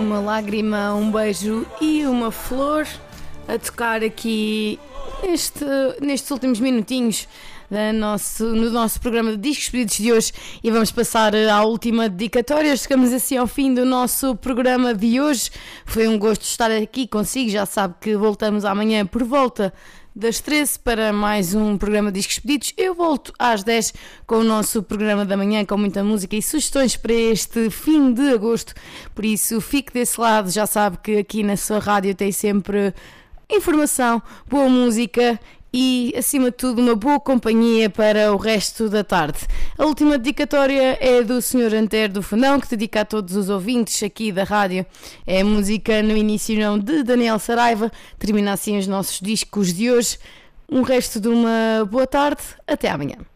uma lágrima, um beijo e uma flor a tocar aqui nestes últimos minutinhos no nosso programa de Discos Pedidos de hoje, e vamos passar à última dedicatória. Chegamos assim ao fim do nosso programa de hoje. Foi um gosto estar aqui consigo. Já sabe que voltamos amanhã por volta das 13 para mais um programa de Discos Pedidos. Eu volto às 10 com o nosso programa da manhã, com muita música e sugestões para este fim de agosto. Por isso, fique desse lado. Já sabe que aqui na sua rádio tem sempre informação, boa música e, acima de tudo, uma boa companhia para o resto da tarde. A última dedicatória é do Sr. Antero do Fundão, que dedica a todos os ouvintes aqui da rádio. É a música no início não de Daniel Saraiva. Termina assim os nossos discos de hoje. Um resto de uma boa tarde. Até amanhã.